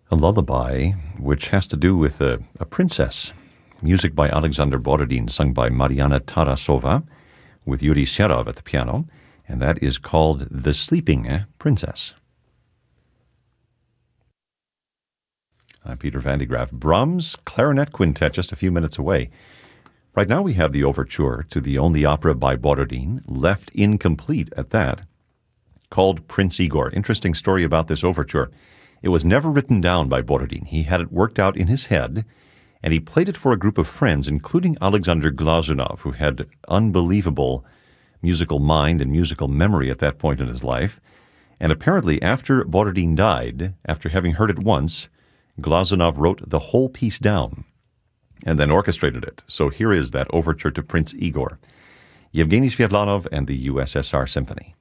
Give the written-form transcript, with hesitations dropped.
A lullaby, which has to do with a princess. Music by Alexander Borodin, sung by Mariana Tarasova, with Yuri Serov at the piano, and that is called The Sleeping Princess. I'm Peter Van de Graaff. Brahms Clarinet Quintet, just a few minutes away. Right now we have the overture to the only opera by Borodin, left incomplete at that, called Prince Igor. Interesting story about this overture. It was never written down by Borodin. He had it worked out in his head, and he played it for a group of friends, including Alexander Glazunov, who had unbelievable musical mind and musical memory at that point in his life. And apparently, after Borodin died, after having heard it once, Glazunov wrote the whole piece down and then orchestrated it. So here is that overture to Prince Igor, Yevgeny Sviatlanov and the USSR Symphony.